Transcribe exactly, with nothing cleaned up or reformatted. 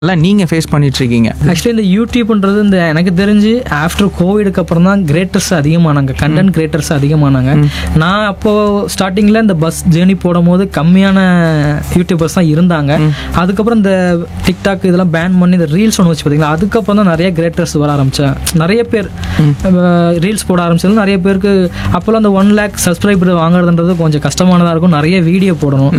எல்லாம் நீங்கள் ஃபேஸ் பண்ணிகிட்ருக்கீங்க? ஆக்சுவலி இந்த யூடியூப்ன்றது இந்த எனக்கு தெரிஞ்சு ஆஃப்டர் கோவிடுக்கு அப்புறம் தான் கிரியேட்டர்ஸ் அதிகமானாங்க, கண்டென்ட் கிரியேட்டர்ஸ் அதிகமானாங்க. நான் அப்போது ஸ்டார்டிங்கில் இந்த பஸ் ஜேர்னி போடும் போது கம்மியான யூடியூபர்ஸ் தான் இருந்தாங்க. அதுக்கப்புறம் இந்த டிக்டாக் இதெல்லாம் பேன் பண்ணி இந்த ரீல்ஸ் ஒன்று வச்சு பார்த்தீங்களா, அதுக்கப்புறம் தான் நிறைய கிரியேட்டர்ஸ் வர ஆரம்பித்தேன். நிறைய பேர் ரீல்ஸ் போட ஆரம்பிச்சது. நிறைய பேருக்கு அப்போல்லாம் அந்த ஒன் லேக் சப்ஸ்கிரைபர் வாங்குறதுன்றது கொஞ்சம் கஷ்டமானதாக இருக்கும். நிறைய வீடியோ போடணும்.